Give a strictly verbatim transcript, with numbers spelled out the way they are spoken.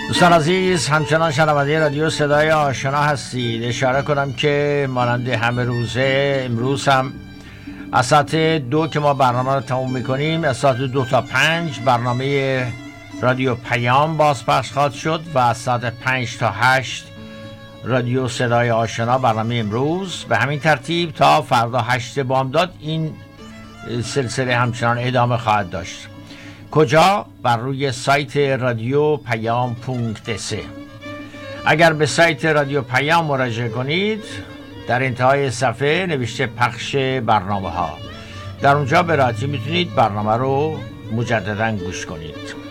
دوستان عزیز، همچنان شنونده رادیو صدای آشنا هستید. اشاره کنم که مانند همه روزه امروز هم از ساعت دو که ما برنامه رو تموم میکنیم، از ساعت دو تا پنج برنامه رادیو پیام بازپخش خواهد شد و از ساعت پنج تا هشت رادیو صدای آشنا برنامه امروز. به همین ترتیب تا فردا هشت بامداد این سلسله همچنان ادامه خواهد داشت. کجا؟ بر روی سایت رادیو پیام پونکت سه. اگر به سایت رادیو پیام مراجعه کنید، در انتهای صفحه نوشته پخش برنامه ها، در اونجا به راحتی میتونید برنامه رو مجددا گوش کنید.